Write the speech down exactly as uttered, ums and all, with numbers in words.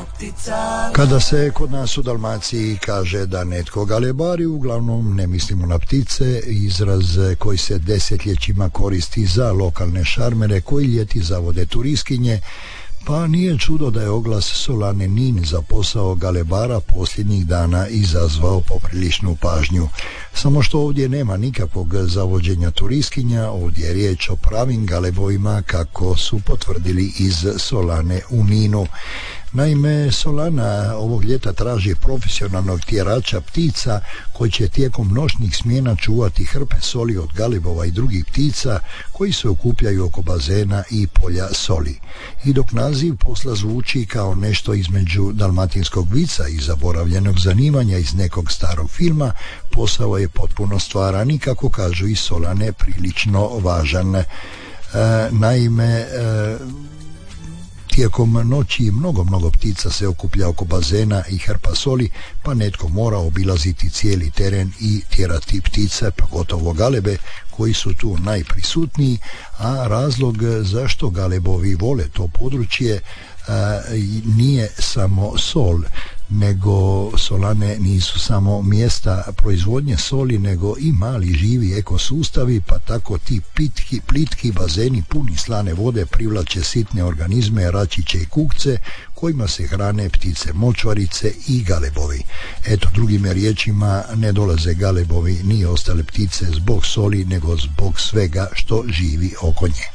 Kada se kod nas u Dalmaciji kaže da netko galebari, uglavnom ne mislimo na ptice, izraz koji se desetljećima koristi za lokalne šarmere koji ljeti zavode turistkinje, pa nije čudo da je oglas Solane Nin za posao galebara posljednjih dana izazvao popriličnu pažnju. Samo što ovdje nema nikakvog zavođenja turistkinja, ovdje je riječ o pravim galebovima kako su potvrdili iz Solane u Ninu. Naime, Solana ovog ljeta traži profesionalnog tjerača ptica koji će tijekom noćnih smjena čuvati hrpe soli od galebova i drugih ptica koji se okupljaju oko bazena i polja soli. I dok naziv posla zvuči kao nešto između dalmatinskog vica i zaboravljenog zanimanja iz nekog starog filma, posao je potpuno stvaran i, kako kažu iz Solane, prilično važan. E, naime, e, tijekom noći mnogo, mnogo ptica se okuplja oko bazena i hrpa soli, pa netko mora obilaziti cijeli teren i tjerati ptice, pogotovo galebe, koji su tu najprisutniji, a razlog zašto galebovi vole to područje a, nije samo sol, nego Solane nisu samo mjesta proizvodnje soli, nego i mali živi ekosustavi, pa tako ti pitki, plitki bazeni puni slane vode privlače sitne organizme, račiće i kukce, kojima se hrane ptice močvarice i galebovi. Eto, drugim riječima, ne dolaze galebovi ni ostale ptice zbog soli, nego zbog svega što živi oko nje.